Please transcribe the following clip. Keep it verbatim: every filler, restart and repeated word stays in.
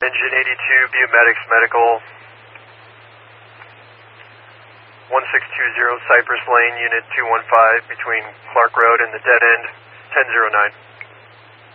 Engine eighty-two, Biomedics Medical, one six two zero Cypress Lane, Unit two one five, between Clark Road and the dead end, ten zero nine.